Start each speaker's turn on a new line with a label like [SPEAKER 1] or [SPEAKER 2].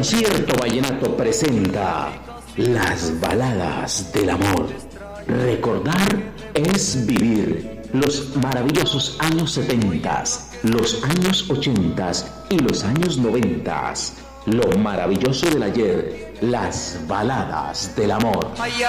[SPEAKER 1] Concierto Vallenato presenta Las Baladas del Amor. Recordar es vivir los maravillosos años 70, los años 80 y los años 90. Lo maravilloso del ayer, las baladas del amor.